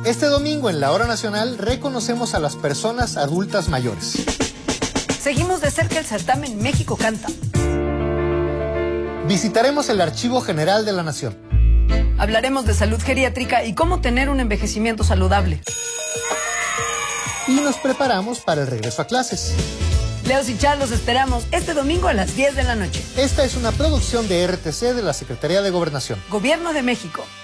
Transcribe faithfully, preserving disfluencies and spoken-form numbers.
Este domingo en la Hora Nacional reconocemos a las personas adultas mayores. Seguimos de cerca el certamen México Canta. Visitaremos el Archivo General de la Nación. Hablaremos de salud geriátrica y cómo tener un envejecimiento saludable. Y nos preparamos para el regreso a clases. Leos y Char los esperamos este domingo a las diez de la noche. Esta es una producción de R T C de la Secretaría de Gobernación. Gobierno de México.